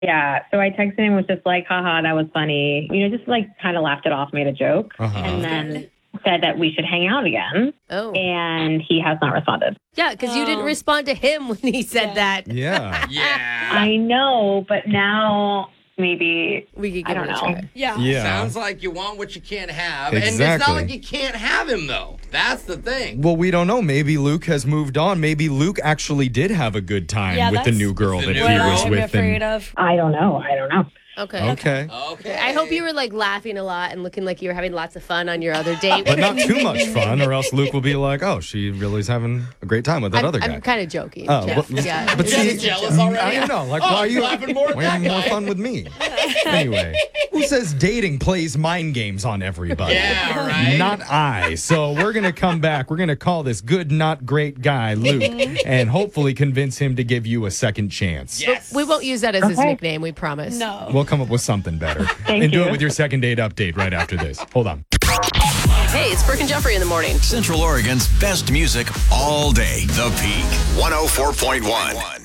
Yeah. So I texted him, was just like, haha, that was funny. Just like kind of laughed it off, made a joke, and then said that we should hang out again. Oh. And he has not responded. Yeah, because you didn't respond to him when he said that. Yeah. I know, but now maybe We could give I don't it a know. try. Yeah. Sounds like you want what you can't have. And it's Exactly. not like you can't have him, though. That's the thing. Well, we don't know. Maybe Luke has moved on. Maybe Luke actually did have a good time with the that's new girl that he What was I'm with. afraid of. I don't know. Okay. Okay. Okay. I hope you were like laughing a lot and looking like you were having lots of fun on your other date. But not too much fun, or else Luke will be like, oh, she really is having a great time with that other guy. I'm kind of joking. Oh, Jeff. well, yeah. but You're see, jealous already? I don't know. Like, why are you laughing more at why are that you more guy? fun with me? Anyway, who says dating plays mind games on everybody? Yeah, right. Not I. So we're going to come back. We're going to call this good, not great guy, Luke, and hopefully convince him to give you a second chance. Yes. We won't use that as his Okay. nickname, we promise. No. We'll come up with something better. Thank and do you. it with your second date update right after this. Hold on. Hey, it's Brooke and Jeffrey in the morning. Central Oregon's best music all day. The Peak 104.1.